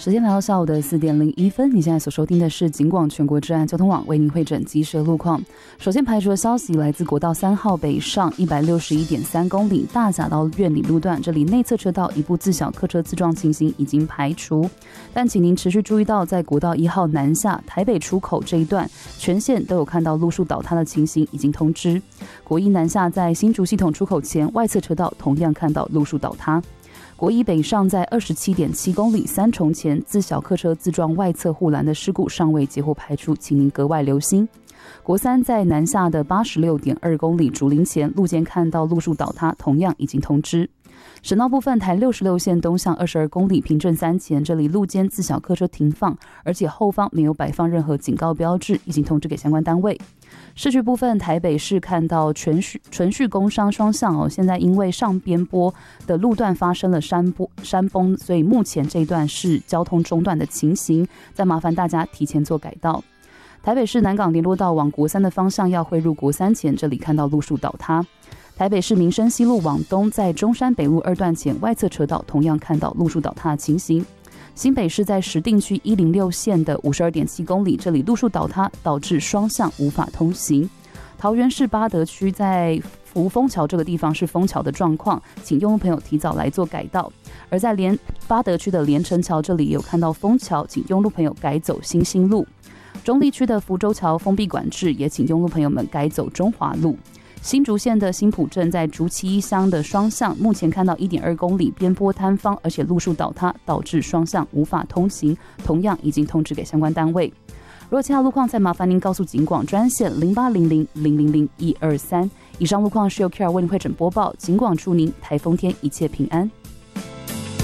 时间来到下午的4点01分，你现在所收听的是警广全国治安交通网为您汇整即时路况。首先排除的消息来自国道3号北上161.3公里大甲到苑里路段，这里内侧车道一部自小客车自撞情形已经排除，但请您持续注意到在国道1号南下台北出口这一段全线都有看到路树倒塌的情形，已经通知。国一南下在新竹系统出口前外侧车道同样看到路树倒塌。国一北上在27.7公里三重前自小客车自撞外侧护栏的事故尚未截获排除，请您格外留心。国三在南下的86.2公里竹林前路肩看到路树倒塌，同样已经通知。省道部分，台66线东向22公里平镇3前，这里路肩自小客车停放，而且后方没有摆放任何警告标志，已经通知给相关单位。市区部分，台北市看到纯蓄工商双向现在因为上边坡的路段发生了山崩，所以目前这一段是交通中断的情形，再麻烦大家提前做改道。台北市南港联络道往国三的方向要汇入国三前，这里看到路树倒塌。台北市民生西路往东在中山北路2段前外侧车道同样看到路树倒塌的情形。新北市在石碇区106线的52.7公里，这里路树倒塌导致双向无法通行。桃园市八德区在福丰桥这个地方是封桥的状况，请用户朋友提早来做改道。而在八德区的连城桥这里有看到封桥，请用路朋友改走新兴路。中坜区的福州桥封闭管制，也请用路朋友们改走中华路。新竹县的新埔镇在竹崎一乡的双向，目前看到1.2公里边坡坍方，而且路树倒塌，导致双向无法通行，同样已经通知给相关单位。如果其他路况，再麻烦您告诉警广专线0800000123。以上路况是由 Kira 为您汇整播报，警广祝您台风天一切平安。